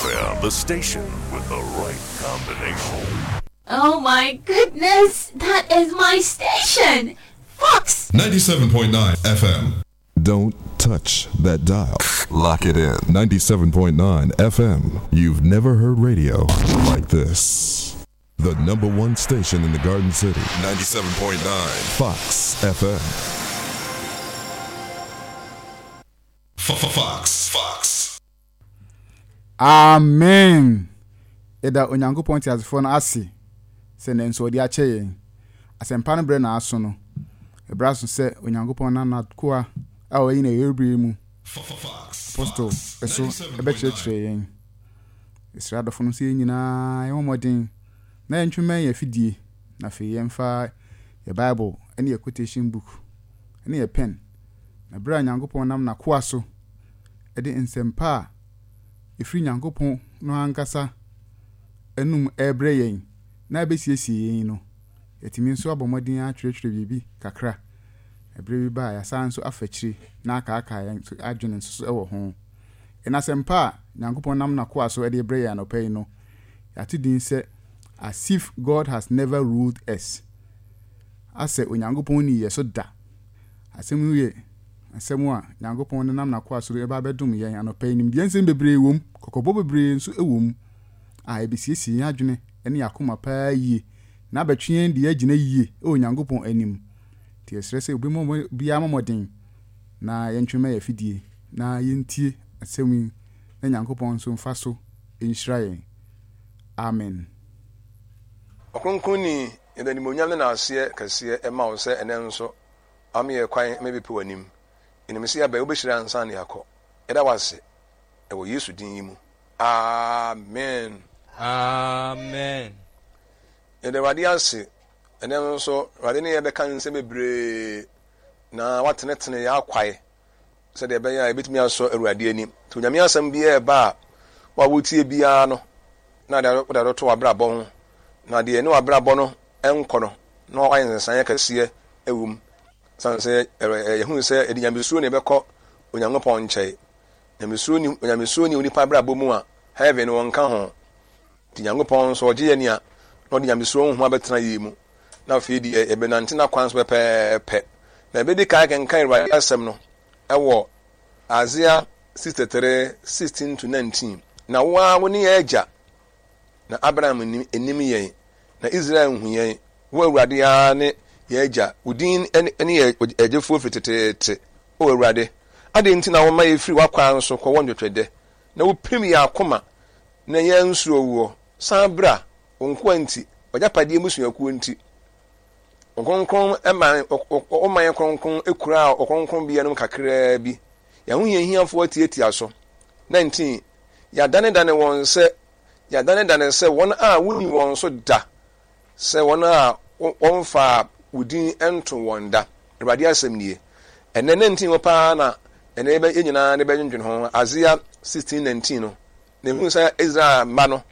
FM, the station with the right combination. Oh my goodness, that is my station! Fox! 97.9 FM. Don't touch that dial. Lock it in. 97.9 FM. You've never heard radio like this. The number one station in the Garden City. 97.9 Fox FM. Fox. Amen. Eda onyankopon ti azefo na ase. Se ne nso odi ache yen. Asempa no bre na aso no. Ebraso se onyankopon na koa awo yi na yebri mu. Apostle eso ebe chire yen. Israel dofo no se nyina ye momodin. Na entwumen ye fidie na fe ye mfa ye Bible ene ye quotation book ene ye pen. Na bra nyankopon nam na koa so. Ede nsempa efri nyankopon no ankasa enum ebre yen na abesiesie yen no etimi nso abomodin atwetwe bibi kakra ebre bi ba ya sanso afachiri na aka yen so adwene nso ewo ho enasempa nyankopon nam na koa so ede ebre yen no pay no yatidin se as if God has never ruled us ase onyankopon ni yeso da asemu ye asemu a nyankopon nam na koa so eba bedum yen anopai nim de nsem bebre wom kokobo bebre nso ewom a ebisiesie adwene ene yakoma paa yie na betwen de agina yie o nyankopon anim tie srese obi mo bia momodin na yentwema ya fidie na yentie asemi na nyankopon so mfa so enhyira. Amen. Okonkoni edani monyam na ase kase ema wo se ene nso ame kwan mebepe wanim inimisi aba obehira ansa ne yakọ eda wase ewo Yesu din yimu. Amen. Amen. Ede wadi ase ene nso wadi ne yebeka nse bebre na watenetene ya kwae se de be ya ebetumi aso awurade ani to nyame asam bia eba wa wotie bia no na da to wabrabọ ho na de ne wabrabọ no enko no na wayensan ya kase ewum sanse yehu se edi nyamesuro ne bekọ onyankopon nkyai nyamesuro ni onipa brabọ mu a heaven won ka ho ti nyankopon so oje ye ni a no de nyamesuro ho abetena yi mu na fe di ebenante na kwan so pepe na ebedi ka kan right asem no ewo Isaiah 63:16 to 19 na wa woni agya na Abraham enim yen na Israel hu yen wo awurade ya ne ye agya udin ene ye agefo fitete o awurade ade nti na wo ma ye free wakwan so ko wondwetwede na wo prim ya akoma na ye nsuo wo sanbra onko anti ojapade musuaku anti okonkon ema o man konkon ekura okonkon bia no kakra bi ya hu hiafo atiatia so 19 ya dane won se won a wuni won so da se won a won fa wudin ento won da Awurade asem nie ene 19 wo pa na ene be enyina ne be dwendwen ho Isaiah 16:19 no ne hu se Israel ma no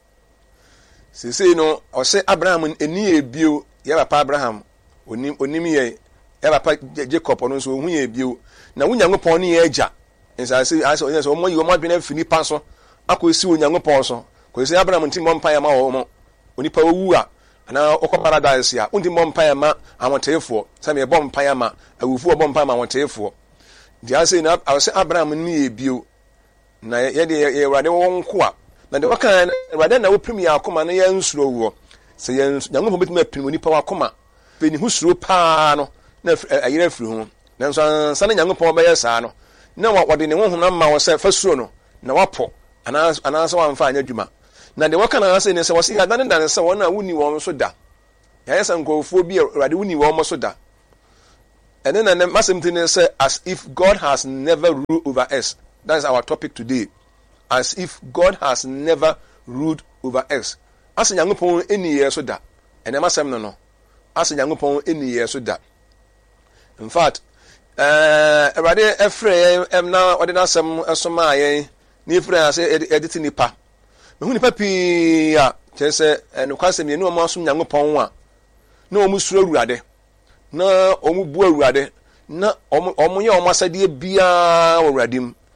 sese no o se Abraham eni ebio ya papa Abraham onim ye ya papa Jacob no so hu ye ebio na wunyankopon ne ye agya nsase ase onye so omoyi wo madwena fini pa so akosi wunyankopon so ko se Abraham nti mompa ya ma wo mo onipa owu a na okọ paradise ya undi mompa ya ma awotefo se me bompa ya ma awufu bompa ma awotefo di ase na ase Abraham ne ebio na ye de ye Awurade won ko a na de waka Awurade na wo prim ya akoma na ye nsuro wo se ye nyankopon betima apim onipa wakoma pe ni husuro pa no na ayira firi ho na nso sana nyankopon be yesa no na wode ne honhom ma wo se fasuro no na wapo anasa wamfa anya dwuma na de waka na ase ne se wose ya dan se wona wuni won so da ya yesa nkofo bi Awurade wuni won so da and then masemtine say as if God has never ruled over us. That is our topic today. As if God has never ruled over us. As Nyankopon eni ye so da. And masem no. As Nyankopon eni ye so da. In fact, Awurade efre na ordinary asem esoma yen ni efre ase edit nipa. Me hu nipa pi a chese enkwasem ye no mo asom Nyankopon a na omu suro Awurade. Na omu bu Awurade na omu ye omu asade bia Awuradim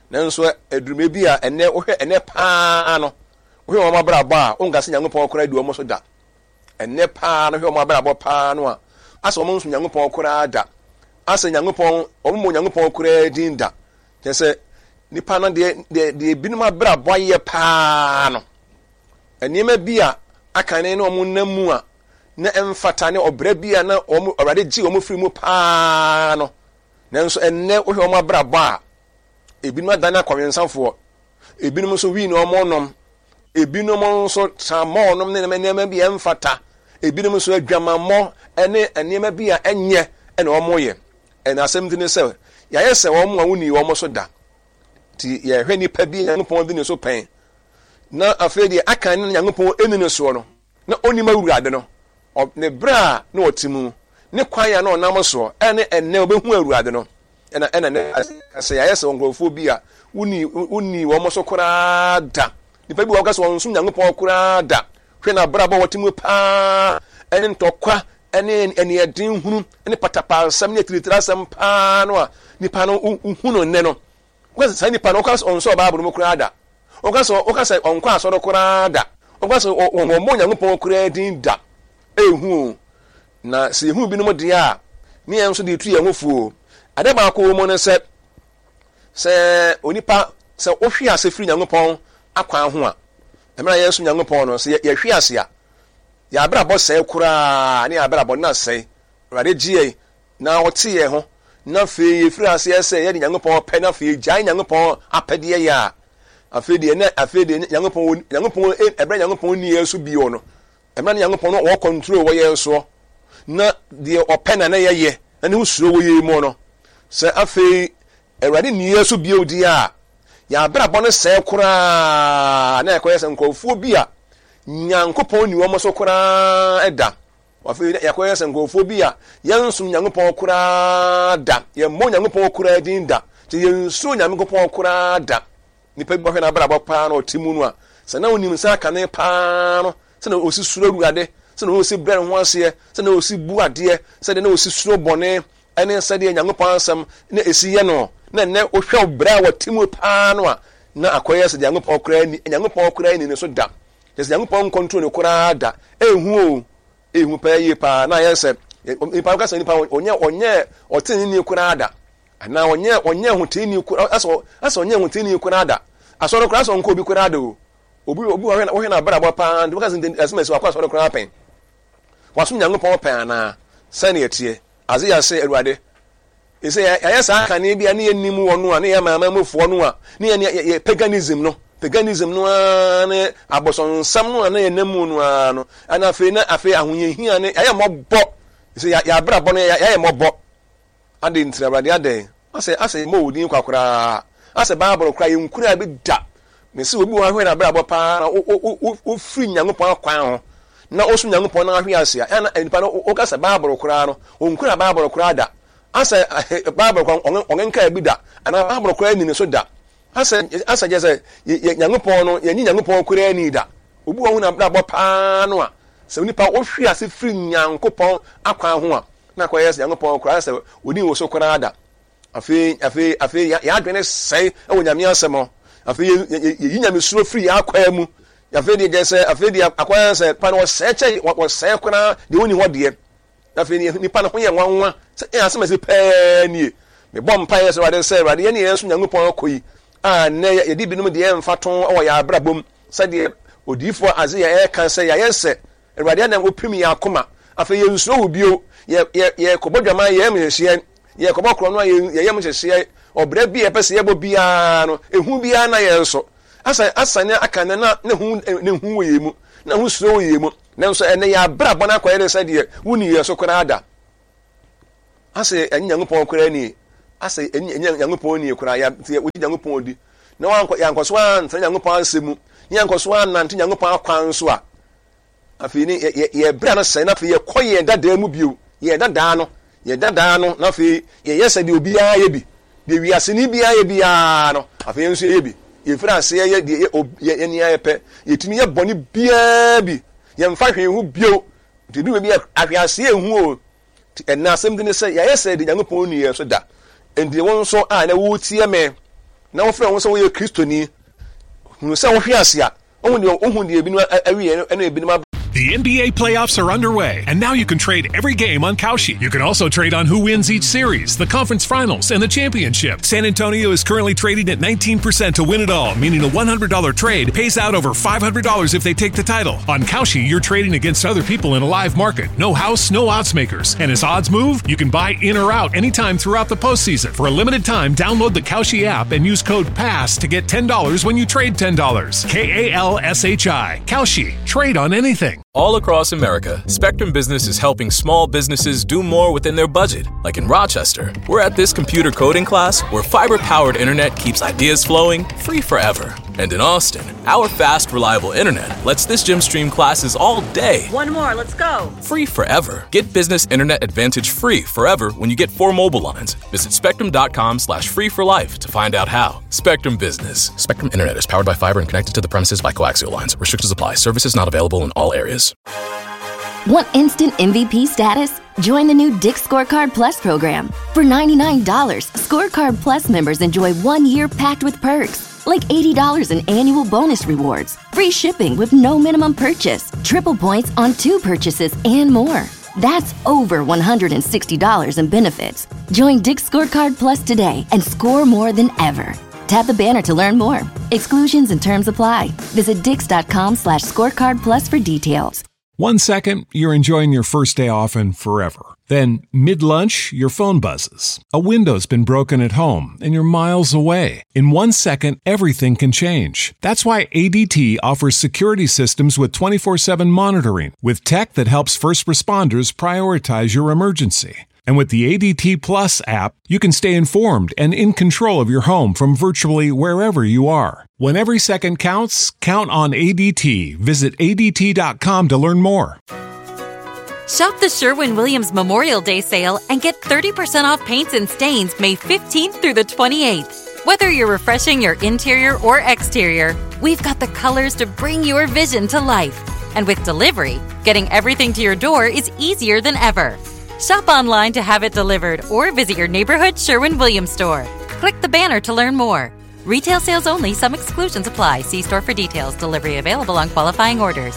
nanso edurume bi a ene wo hwɛ ene paa no wo hwɛ wɔn abrabɔ a onga se Nyankopɔn kora di wɔn so da ene paa no hwɛ wɔn abrabɔ paa no a asa wɔn nso Nyankopɔn kora da asa Nyankopɔn wɔn mo Nyankopɔn kora din da kyerɛ nipa no de binum abrabɔ yɛ paa no enema bi a akane no wɔn namu a na emfata ne obra bi a na wɔn already gi wɔn firi mu paa no nanso enne wo hwɛ wɔn abrabɔ a ebinom adana akɔwensanfoɔ ebinom nso wi no wɔn nom ebinom nso tamo nom ne nneɛma bi emfata ebinom nso adwamammɔ ene nneɛma bi a enye ene wɔn yɛ ɛna asɛm di ne sɛ yɛayɛ sɛ wɔn a woni wɔn so da ti yɛhwɛ nipa bi Nyankopɔn di ne so pɛn na afei deɛ aka ne Nyankopɔn eni ne so no na onima awurade no ne bra na otimu ne kwan ya na onam so ene enne obehu awurade no ɛna ne sɛ yɛayɛ sɛ nkurɔfoɔ bi a woni wɔn so koraa da nipa bi wɔka sɛ wɔn nso Nyankopɔn koraa da hwɛ na bra bɔ wɔtimu paa ɛne ntɔkwa ɛne ɛniɛden hunu ɛne patapa asɛm ne tiritira asɛm paa no a nipa no hu no nne no wɔka sɛ nipa no wɔka sɛ ɔnso ɔbaabolo mu koraa da wɔka sɛ ɔnkɔ asɔre koraa da wɔka sɛ wɔn mo Nyankopɔn koraa din da ehu na sɛ ehu bi no mo deɛ a ne yɛn nso de tu yɛn ho fuo ade baako wɔ mu no sɛ onipa sɛ ohwe ase firi Nyankopɔn akwan ho a ɛmra yɛn so Nyankopɔn no sɛ yɛhwe ase a yɛabrabɔ sɛe koraa ne yɛabrabɔ na sɛe awurade gye na ɔte yɛn ho na afei yɛfiri ase sɛ yɛde Nyankopɔn pɛ na afei gyae Nyankopɔn apɛdeɛ yɛ a afei deɛ Nyankopɔn ɛbrɛ Nyankopɔn ni yɛn so bio no ɛmra ne Nyankopɔn no wɔ control wɔ yɛn so na deɛ ɔpɛ na yɛyɛ na ne ho suro wɔ yɛn mu no sɛ afei awurade ni yɛn so bio di a yɛabrabɔ no sɛe koraa na yɛkɔyɛ sɛ nkurɔfoɔ bi a Nyankopɔn ni wɔn so koraa ɛda afei yɛkɔyɛ sɛ nkurɔfoɔ bi a yɛnsom Nyankopɔn koraa da yɛmmɔ Nyankopɔn koraa din da nti yɛnsuo Nyankopɔn koraa da nipa bi bɔhwɛ na abrabɔ paa na ɔte mu no a sɛ na onim sɛ aka ne paa no sɛ na osi suro awurade sɛ na osi brɛ ne ho aseɛ sɛ na osi bu adeɛ sɛ na osi suro bɔne ɛne sɛdeɛ Nyankopɔn asɛm na esi yɛ no na nnɛ ohwɛ brɛ a wɔte mu paa no a na akɔyɛ sɛ Nyankopɔn koraa ni ne so da sɛ Nyankopɔn control ne koraa da ehu pɛ yie paa na yɛ sɛ nipa ka sɛ nipa ɔnyɛ ɔte ne koraa da ana ɔnyɛ hoteni koraa asɔ ɔnyɛ hoteni koraa da asɔre koraa asɔ nko obi koraa da obi wɔhwɛ na abrabɔ paa nipa ka sɛ ɛsɛmɛsɛ wakɔ asɔre koraa pɛn wasom Nyankopɔn pɛn ana sɛne yɛteɛ ase yɛ sɛ awurade ɛsɛ yɛyɛ saa kane bi a ne yɛnim wɔ no a ne yɛ maamamufoɔ no a ne yɛ paganism no a ne abɔsɔnsɛm no a na yɛnam mu no a no ana afei ahoyɛhia ne yɛyɛ mmɔbɔ sɛ yɛabrabɔ no yɛyɛ mmɔbɔ ade ntiri awurade adɛn asɛ ma ɔdin kwakoraa asɛ baabolo koraa yɛnkura bi da me sɛ obi wɔ ahwɛ na abrabɔ paa na wofiri Nyankopɔn akwan ho na osu Nyankopɔn na ahwe ase a na nipa no woka sɛ baabolo koraa no ɔnkura baabolo koraa da asɛ baabolo koraa ɔnkenka bi da ana baabolo koraa ni ne so da asɛ gye sɛ Nyankopɔn no yɛnyi Nyankopɔn koraa ni da obi wɔ ho na abrabɔ paa no a sɛ nipa wohwe ase firi Nyankopɔn akwan ho a na akɔyɛ sɛ Nyankopɔn koraa sɛ odin wɔ so koraa da afei yɛadwene sɛe ɛwɔ Nyame asɛm afei yɛyi Nyame suro firi yɛakwan mu afei deɛ sɛ afei deɛ akɔyɛ sɛ pa no wɔsɛe koraa deɛ wɔni hɔ deɛ afei nipa no ho yɛ nwanwa sɛ asɛm ɛsɛ pɛɛ nie mebɔ mpaeɛ sɛ awurade yɛne yɛn so Nyankopɔn akɔ yi a nnɛ yɛde binom deɛ mfa to ɛwɔ yɛ abrabɔ mu sɛdeɛ odiyifoɔ Asaia ɛka sɛ yɛayɛ sɛ awurade anam opim yɛ akoma afei yɛnsuro wo bio yɛkɔbɔ dwama yɛyɛ mhyɛhyeɛ yɛkɔbɔ korɔ no a yɛyɛ mhyɛhyeɛ ɔbrɛ bi yɛpɛ sɛ yɛbɔ biara no ehu biara na yɛn so asane aka ne hu wɔ yɛ mu na hu suro wɔ yɛ mu nanso ɛnɛ yɛabrabɔ no akɔyɛ de sɛdeɛ woni yɛ so koraa da asɛ ɛnyɛ Nyankopɔn koraa ni asɛ ɛnyɛ Nyankopɔn ni koraa wodi Nyankopɔn di na yɛankɔso antena Nyankopɔn asɛm mu yɛankɔso anante Nyankopɔn akwan so a afei ne yɛbrɛ no sɛ na afei yɛkɔ yɛn dadaa mu bio yɛn dadaa no na afei yɛyɛ sɛ deɛ obiara yɛ bi deɛ wiaseni biara yɛ biara no afei nso yɛ bi yɛfiri aseɛ yɛ deɛ yɛni ayɛpɛ yɛtumi yɛ bɔne biara bi yɛmfa hwee ho bio nti dum bi ahwe aseɛ hu o ɛna asɛm de ne sɛ yɛyɛ sɛ de Nyankopɔn ni yɛ so da enti wɔn nso a na wɔtie me na wo frɛ wo so wo kristoni hunu se wo hwe ase a ohun de ebinu awie eno ebinu. The NBA playoffs are underway, and now you can trade every game on Kalshi. You can also trade on who wins each series, the conference finals, and the championship. San Antonio is currently trading at 19% to win it all, meaning a $100 trade pays out over $500 if they take the title. On Kalshi, you're trading against other people in a live market. No house, no odds makers. And as odds move, you can buy in or out anytime throughout the postseason. For a limited time, download the Kalshi app and use code PASS to get $10 when you trade $10. KALSHI. Kalshi. Trade on anything. All across America, Spectrum Business is helping small businesses do more within their budget. Like in Rochester, we're at this computer coding class where fiber-powered internet keeps ideas flowing free forever. And in Austin, our fast, reliable internet lets this gym stream classes all day. One more, let's go. Free forever. Get Business Internet Advantage free forever when you get 4 mobile lines. Visit spectrum.com/free for life to find out how. Spectrum Business. Spectrum Internet is powered by fiber and connected to the premises by coaxial lines. Restrictions apply. Services not available in all areas. Want instant MVP status? Join the new Dick's Scorecard Plus program. For $99, Scorecard Plus members enjoy 1 year packed with perks, like $80 in annual bonus rewards, free shipping with no minimum purchase, triple points on 2 purchases, and more. That's over $160 in benefits. Join Dick's Scorecard Plus today and score more than ever. Tap the banner to learn more. Exclusions and terms apply. Visit dix.com/scorecard plus for details. 1 second, you're enjoying your first day off and forever. Then, mid-lunch, your phone buzzes. A window's been broken at home, and you're miles away. In 1 second, everything can change. That's why ADT offers security systems with 24/7 monitoring, with tech that helps first responders prioritize your emergency. And with the ADT Plus app, you can stay informed and in control of your home from virtually wherever you are. When every second counts, count on ADT. Visit ADT.com to learn more. Shop the Sherwin-Williams Memorial Day sale and get 30% off paints and stains May 15th through the 28th. Whether you're refreshing your interior or exterior, we've got the colors to bring your vision to life. And with delivery, getting everything to your door is easier than ever. Shop online to have it delivered or visit your neighborhood Sherwin-Williams store. Click the banner to learn more. Retail sales only. Some exclusions apply. See store for details. Delivery available on qualifying orders.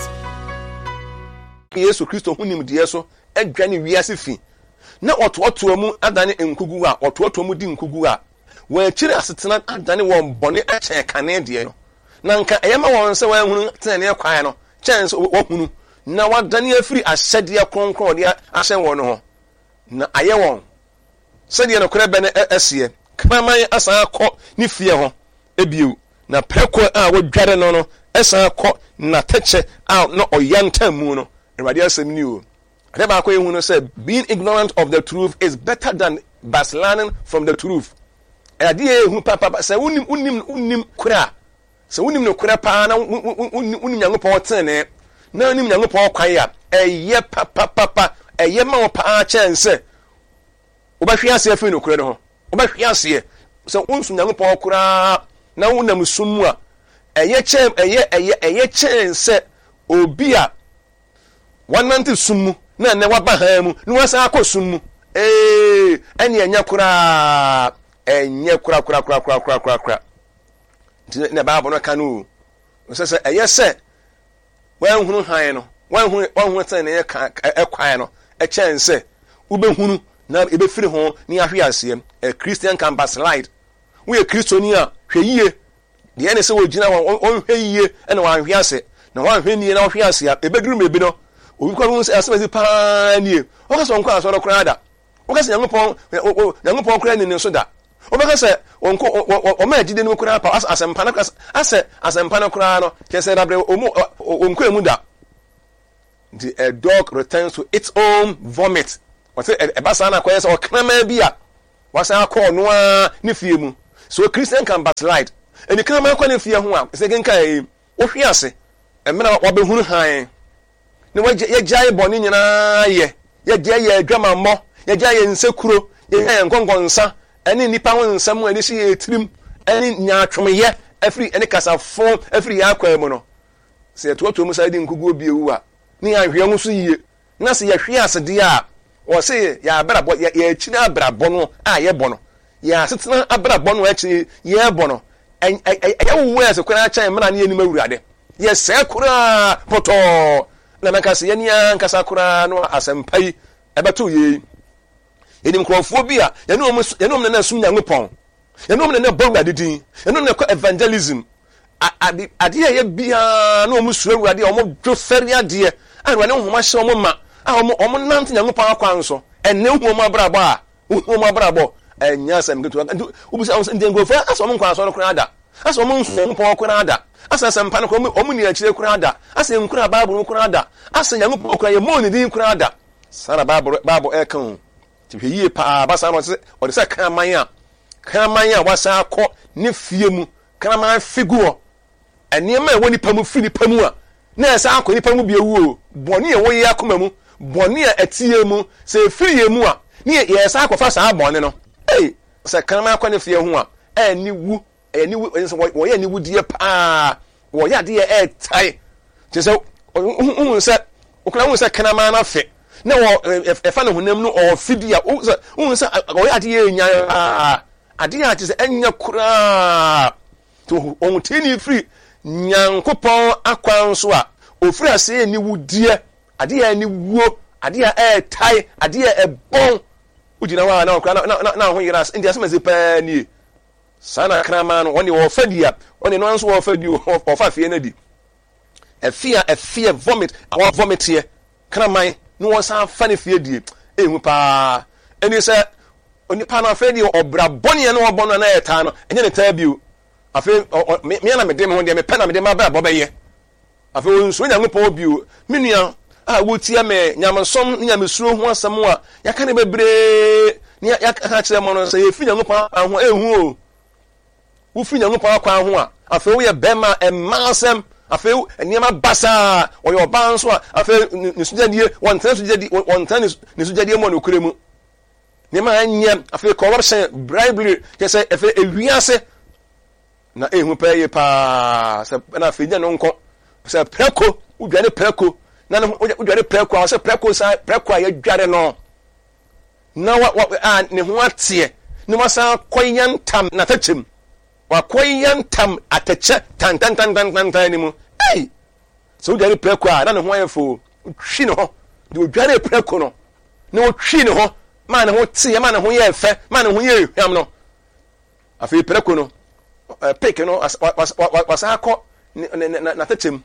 Yesu Kristo hunim de so adwane wiase fi. Na ototo mu adane enkugu a ototo mu di nkugu a wa kire asetena adane won bone ache kane de no. Na nka eyema won se wa hunu tene kwan no. Chance wo hunu. Na wadane afiri ahyede kronkron de ahye won no ho. Na aye won sede no kore be ne asiye kraman asan akọ ni fie ho ebiu na preko a wodware no asan akọ na teche a no oyantam mu no everybody asem ni o ade ba akọ ehunu say being ignorant of the truth is better than learning from the truth ade ehunu papa say unim kura say unim no kura pa na unim Nyankopɔn tene na unim Nyankopɔn kwan ya eye papa eye ma wo pa chance obahwe ase afi no kura no ho obahwe ase so unsu Nyankopɔn kura na wonam sumu a eye chance obi a wanante sumu na ne waba ha mu no wasa akɔ sumu anya nya kura enye kura ne baabo no kanu so say eye se wan hunu han no wan hunu tane ne ekwan no chance ubehunu na ebefiri ho ni ahwe asem a Christian can backslide we a Christian a hweyie de ene se wogina won hweyie ene wan hwe ase na wan hwe ni na hwe ase a ebeduru mebi no obi kwa won se asem pa nie o ka so nkwa aso no kra da o ka se Nyankopɔn kra ni so da o ba ka se o ma agide ni kra pa asempa na ase asempa na kra no ke se dabre o nkwa emu da a dog returns to its own vomit. What's it? A basana quest or cramabia. What's our call no ni fiemu. So a Christian can backslide. And the crammer can fear who is again kai. What we say? A man of Wabahun high. No way, ye jay bonina ye. Ye jay drama mo. Ye jay in securo. Ye and gongonsa. Any nippon somewhere this year trim. Any nyatrum ye. Every any casa form. Every aquamono. Say to Musa in Kugu Biua. Ni ahwe nso yie na se ye hwe asede a o se ya abrabo ye china abrabo no a ye bono ya setena abrabo no achi ye bono wo as kura chan mena ne anim awurade ye se kura poto na meka se yenia nkasa kura no asempai ebeto ye enim krofo bi a yenom na asum Nyankopɔn yenom na bawurade din yenom na evangelism ade ye bia na omu suro awurade omu dwoferi ade anwa ne homa hye omu ma omu nante Nyankopɔn akwan so enne homa abrabo enya sam gitu ubusa ndengofo aso omu nkwan so no kura ada aso omu Nyankopɔn kura ada asa sampa no omu ni akire kura ada asa nkura Bible kura ada asa Nyankopɔn kura ye mo ni din kura ada sara Bible ekan tihye pa basa no se ode se kraman a wasa akọ ne fie mu kraman figuo enema e woni pamu fini pamu a na esa akọ ni pamu biewuo boni e wo ye akoma mu boni a etie mu se firi ye mu a ne ye esa akọ fa sa boni no se kraman akọ ne fie ho a eni wu wo ye ni wu die pa wo ya de e tai te se un se kraman na fe na wo efa na honam no o fidia un se wo ya de e nya ade a tse enya kura to on tini free Nyankopɔn akwan so a ofiri ase ni wudie ade a ni wuo ade a tai ade a bon ugina wa na okra na ho yira ndia se meze pa ni sana krama no woni wo fadia woni no anso wo fadi o fa fie na di efia vomit awa vomit here kraman no wo san fa ne fie die ehu pa eni se oni pa na fedi obra boni na obono na eta no enye ne taa biu afi me na me dem ho de me pa na me dem aba bobeye afi onso Nyankopɔn biu menua a wotia me nyamsom nyamesuro ho asem a yaka ne bebre ni yaka kire mo no se yefi Nyankopɔn ho ehu o wo fi Nyankopɔn akwan ho a afi wo ye bema emasem afi eniema basa wo ye oban so a afi ne sujadie wontan ne sujadie mo no kuremu nema anya afi corruption bribery kese afi ewiase na ehu pa ye pa se na afi nya no nko se preko udwane preko na udwane preko se preko sa preko ya dware no na wa ne ho atie ne masa koyantam na tachem wa koyantam atache tan ni mu so udwane preko na ne ho ayefo twi ne ho de udwane preko no ne o twi ne ho man ho tie man ho ye fe man ho ye hwam no afi preko no pick no was akọ na tachem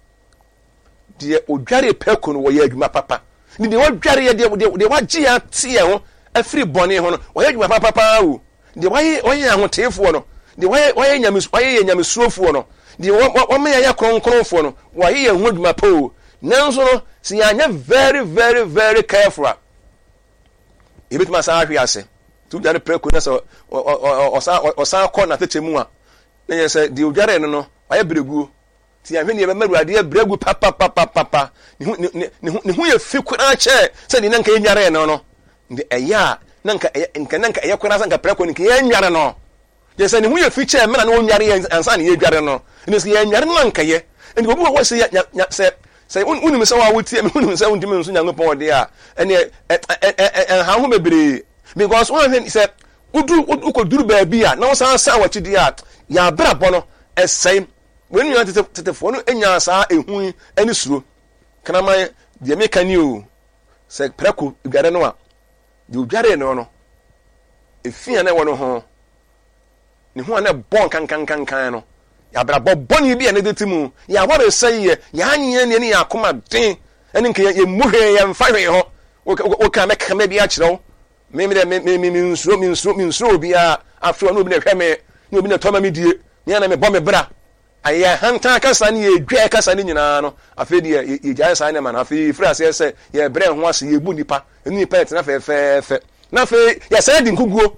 de odware preko no wo ye adwuma papa ni de odware ye de wagye ya tie ho afiri bone ho no wo ye adwuma papa o de woye ahotefo no de woye nyamesuofo no de wo me ya kronkronfo no wo ye hu adwuma pa o nanso no si anya very very very careful ebit ma sa ahwe ase tu dare preko na so osa ko na tachemu a na ye se di odware no aye breguo ti ahwe ne be maruade e bregu papa ne hu ye fi kura che se di nanka ye nware no ndi eya nanka ye kura sanka preko ni ke ye nware no ye se ne hu ye fi che me na no nware ye ansa ne ye dware no ne se ye nware nanka ye ndi obu wo se say unum se wa wutie me unum se undime nso Nyankopɔn de a ene ha ho bebre because one thing say ukoduru ba bi a na wo san sa wachidi a ya brabo no esai when you tetefo no enya sa ehun ani suro kana man de mekani o se preko dware no a de dware no efia na wo no ho ne ho na bon kan no ya brabo boni bi ene detimu ya wore seye ya anye ne ya akoma den ene nke ye muhwe ya mfahwe ho o ka meka me bi a kyerɛw me nsuro bi a afro no bi na hweme ne obi na toma me die ne na me bɔ me bra aya hanta kasa ne ye dwa kasa ne nyina no afedi ye gya sa ne man afi frɛ ase sɛ ye bre ho ase ye bu nipa nipa etena fe na fe ya sɛ di nkuguo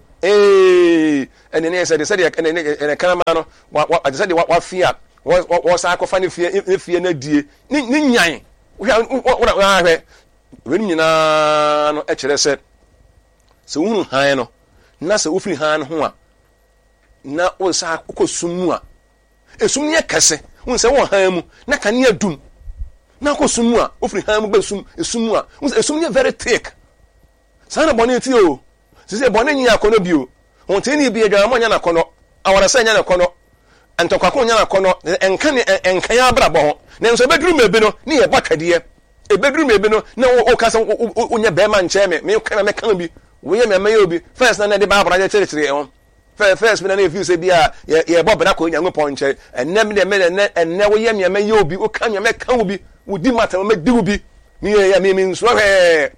ene ne said ene kanama no wa said wa fia wa sa akɔfa ne fie na die ni nyan wa hwɛ wen nyina no kyerɛ sɛ uhunu han no na sɛ ufiri han ho a na wo sa akɔsum mu a esum ne kɛse wo sɛ wo han mu na kane adum na akɔsum mu a ufiri han mu ba esum mu a esum ne very thick sana bɔne ti o sise bɔne nyi akɔno bio on tini bi adwa mo nya na kɔno awara sɛ nya na kɔno antokwa ko nya na kono enka ne enka ya brabo ho na nso beduru mebi no ne ye bakade ebeduru mebi no na o kasa onya be ma nche me kana me kan bi wo ye me ma ye obi first na de ba abra chire ho first me na e feel say bia ye bob na ko Nyankopɔn nche ennem de me enne wo ye me ye obi o kan me kan obi wo di mata me di obi ni ye me nso he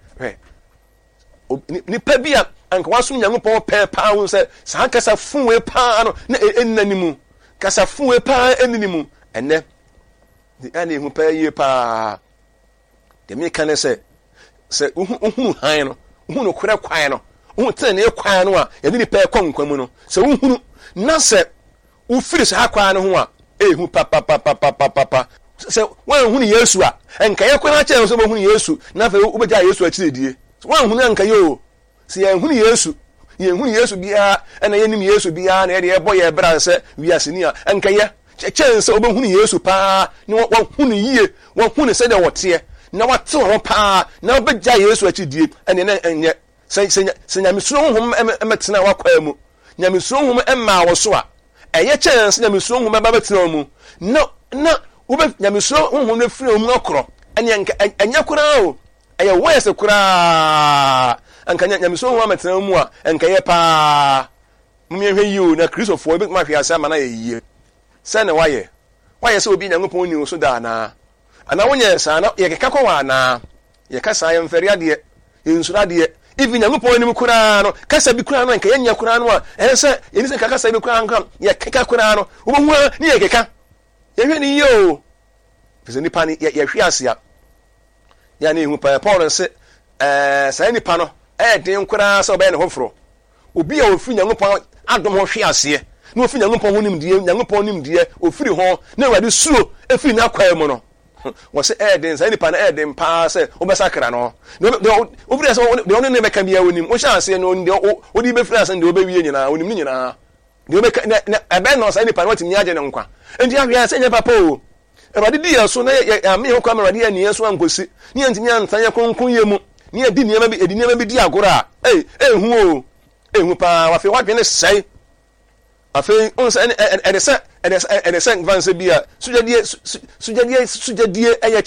ni pa bia anka waso Nyankopɔn pe pa wo se sa kasa funwe pa no na ennanimu kasa funwe pa ennanimu enne di ani hu pa ye pa de me kan se uhunu han no uhunu kura kwan no uhunu tene ne kwan no a ye ni pa kwankwan mu no se uhunu na se ufiri se akwan no ho a ehu pa se wan hunu Yesu a enka ye kwan a che so bo hunu Yesu na fa ubeja Yesu achiredie wan hunu enka yo se ye hunu Yesu bia na ye nim Yesu bia na ye boy ye bra se wiase ni a enka ye chense obo hunu Yesu pa ni wan hunu yie wan hunu se de wote na wate ho pa na obeja Yesu achiredie ene na enye se nyamesuro hom emetena wakwa mu nyamesuro hom emma wo so a eye chance nyamesuro hom eba betena mu no ube nyamesuro hom na firi mu akoro enya kura o eye wese kura anka nyamesuro hom ametena mu a enka ye pa mumehwe yi na Christopher obi ma hwe asa ma na ye se ne waye se obi Nyankopɔn ni so da na ana wonye sa na ye keka kwa na ye kasa ye mferi ade insura ade ivi Nyankopɔn ni mukura no kasa bi kura no nka yenya kura no a ense yenise kasa bi kura nka ye keka kura no wo hu ni ye keka ye hwe ni yo pese ni pani ye hwe asia ya ni hu pa Paul se sa ni pa no den kura so be ne hofro obi a ofiri Nyankopɔn adom ho hwe asia na ofiri Nyankopɔn ho nimdie Nyankopɔn nimdie ofiri ho na wade suro efiri na kwae mu no wo se den sa ni pa na den pa se obesakra no obiri se de onu ne meka bia wonim wo sha ase no de odi be fira ase de obewie nyina wonim ni nyina de obeka na ebe no sa ni pa no timi age ne nkwa enti ahwe ase nya papa o Erade di yaso na me ho kwa merade ani yaso ankosi ni antimi antanye konkon yemu ni edi niam bi di agora ehu pa wa fe wadwene sei afi on se edesa vanse bia sujadie eye